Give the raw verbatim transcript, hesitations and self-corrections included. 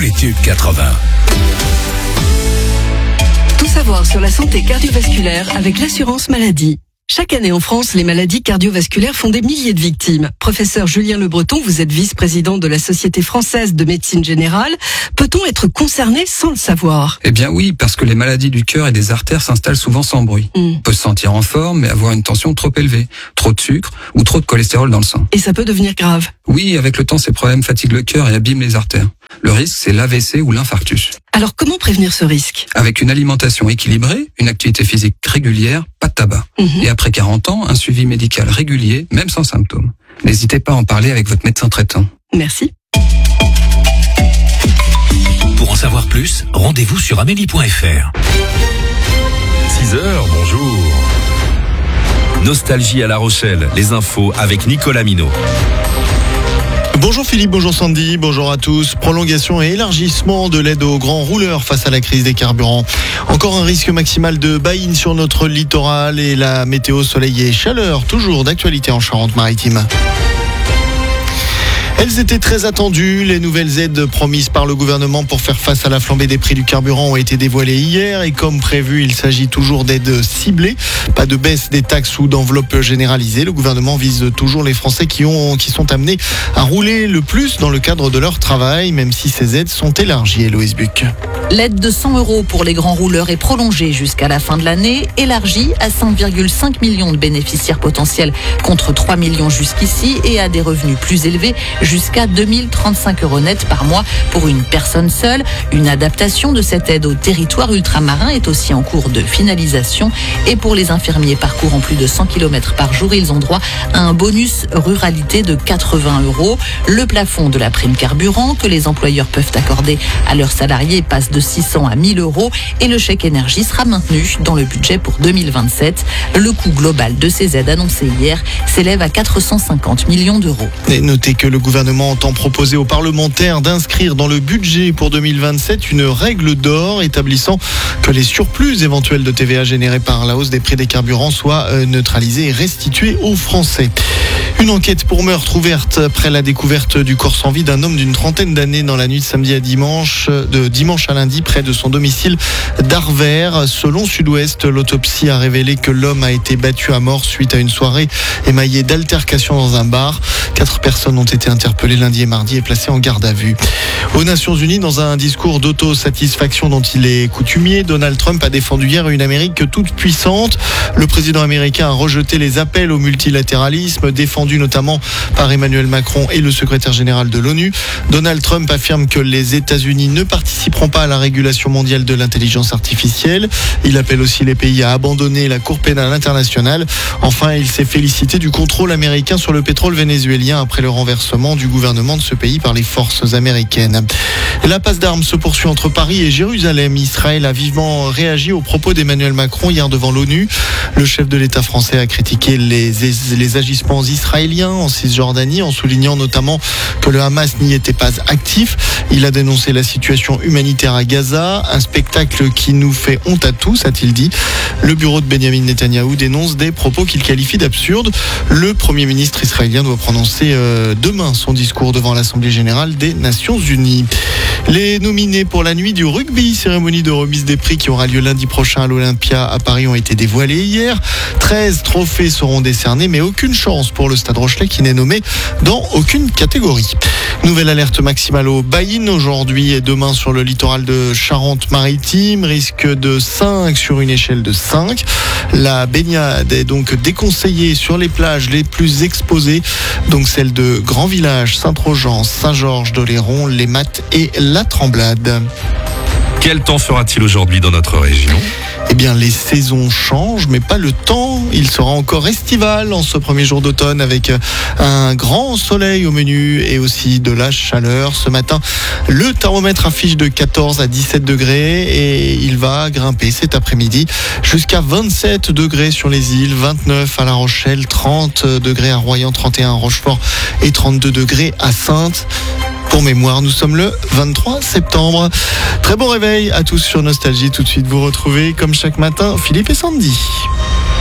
Amplitude quatre-vingts. Tout savoir sur la santé cardiovasculaire avec l'assurance maladie. Chaque année en France, les maladies cardiovasculaires font des milliers de victimes. Professeur Julien Le Breton, vous êtes vice-président de la Société française de médecine générale. Peut-on être concerné sans le savoir ? Eh bien oui, parce que les maladies du cœur et des artères s'installent souvent sans bruit. Mm. On peut se sentir en forme, mais avoir une tension trop élevée, trop de sucre ou trop de cholestérol dans le sang. Et ça peut devenir grave. Oui, avec le temps, ces problèmes fatiguent le cœur et abîment les artères. Le risque, c'est l'A V C ou l'infarctus. Alors comment prévenir ce risque ? Avec une alimentation équilibrée, une activité physique régulière, pas de tabac. Mmh. Et après quarante ans, un suivi médical régulier, même sans symptômes. N'hésitez pas à en parler avec votre médecin traitant. Merci. Pour en savoir plus, rendez-vous sur amélie point f r. six heures, bonjour. Nostalgie à La Rochelle, les infos avec Nicolas Minot. Bonjour Philippe, bonjour Sandy, bonjour à tous. Prolongation et élargissement de l'aide aux grands rouleurs face à la crise des carburants. Encore un risque maximal de buy-in sur notre littoral et la météo soleil et chaleur, toujours d'actualité en Charente-Maritime. Elles étaient très attendues. Les nouvelles aides promises par le gouvernement pour faire face à la flambée des prix du carburant ont été dévoilées hier. Et comme prévu, il s'agit toujours d'aides ciblées. Pas de baisse des taxes ou d'enveloppes généralisées. Le gouvernement vise toujours les Français qui, ont, qui sont amenés à rouler le plus dans le cadre de leur travail, même si ces aides sont élargies. Héloïse Buc. L'aide de cent euros pour les grands rouleurs est prolongée jusqu'à la fin de l'année, élargie à cinq virgule cinq millions de bénéficiaires potentiels contre trois millions jusqu'ici et à des revenus plus élevés jusqu'à deux mille trente-cinq euros net par mois pour une personne seule. Une adaptation de cette aide au territoire ultramarin est aussi en cours de finalisation. Et pour les infirmiers parcourant plus de cent kilomètres par jour, ils ont droit à un bonus ruralité de quatre-vingts euros. Le plafond de la prime carburant que les employeurs peuvent accorder à leurs salariés passe de six cents à mille euros et le chèque énergie sera maintenu dans le budget pour deux mille vingt-sept. Le coût global de ces aides annoncées hier s'élève à quatre cent cinquante millions d'euros. Et notez que le gouvernement entend proposer aux parlementaires d'inscrire dans le budget pour deux mille vingt-sept une règle d'or établissant que les surplus éventuels de T V A générés par la hausse des prix des carburants soient neutralisés et restitués aux Français. Une enquête pour meurtre ouverte après la découverte du corps sans vie d'un homme d'une trentaine d'années dans la nuit de samedi à dimanche, de dimanche à lundi près de son domicile d'Arvers. Selon Sud-Ouest, l'autopsie a révélé que l'homme a été battu à mort suite à une soirée émaillée d'altercations dans un bar. Quatre personnes ont été interpellées lundi et mardi et placées en garde à vue. Aux Nations Unies, dans un discours d'autosatisfaction dont il est coutumier, Donald Trump a défendu hier une Amérique toute puissante. Le président américain a rejeté les appels au multilatéralisme défendus notamment par Emmanuel Macron et le secrétaire général de l'ONU. Donald Trump affirme que les États-Unis ne participeront pas à la régulation mondiale de l'intelligence artificielle. Il appelle aussi les pays à abandonner la Cour pénale internationale. Enfin, il s'est félicité du contrôle américain sur le pétrole vénézuélien après le renversement du gouvernement de ce pays par les forces américaines. La passe d'armes se poursuit entre Paris et Jérusalem. Israël a vivement réagi aux propos d'Emmanuel Macron hier devant l'ONU. Le chef de l'État français a critiqué les, les agissements israéliens en Cisjordanie en soulignant notamment que le Hamas n'y était pas actif. Il a dénoncé la situation humanitaire à Gaza, un spectacle qui nous fait honte à tous, a-t-il dit. Le bureau de Benjamin Netanyahou dénonce des propos qu'il qualifie d'absurdes. Le Premier ministre israélien doit prononcer euh, demain son discours devant l'Assemblée générale des Nations Unies. Les nominés pour la nuit du rugby, cérémonie de remise des prix qui aura lieu lundi prochain à l'Olympia à Paris, ont été dévoilés hier. treize trophées seront décernés, mais aucune chance pour le Stade Rochelais qui n'est nommé dans aucune catégorie. Nouvelle alerte maximale au buy-in aujourd'hui et demain sur le littoral de Charente-Maritime. Risque de cinq sur une échelle de cinq. La baignade est donc déconseillée sur les plages les plus exposées, donc celles de Grand Village, Saint-Trojan, Saint-Georges d'Oléron, les Mattes et la Tremblade. Quel temps fera-t-il aujourd'hui dans notre région ? Eh bien, les saisons changent, mais pas le temps. Il sera encore estival en ce premier jour d'automne avec un grand soleil au menu et aussi de la chaleur. Ce matin, le thermomètre affiche de quatorze à dix-sept degrés et il va grimper cet après-midi jusqu'à vingt-sept degrés sur les îles, vingt-neuf à La Rochelle, trente degrés à Royan, trente et un à Rochefort et trente-deux degrés à Saintes. Pour mémoire, nous sommes le vingt-trois septembre. Très bon réveil à tous sur Nostalgie. Tout de suite, vous retrouvez, comme chaque matin, Philippe et Sandy.